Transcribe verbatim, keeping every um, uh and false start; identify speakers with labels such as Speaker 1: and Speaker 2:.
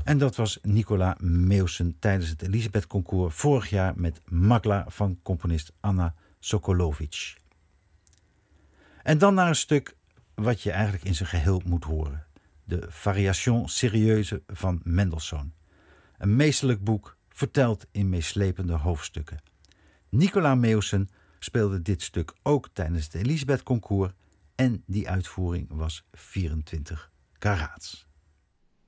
Speaker 1: En dat was Nicola Meeuwsen tijdens het Elisabeth Concours vorig jaar met Magla van componist Anna Sokolovic. En dan naar een stuk wat je eigenlijk in zijn geheel moet horen. De Variation Sérieuse van Mendelssohn. Een meesterlijk boek, verteld in meeslepende hoofdstukken. Nicola Meeuwsen speelde dit stuk ook tijdens het Elisabeth Concours en die uitvoering was vierentwintig karaats.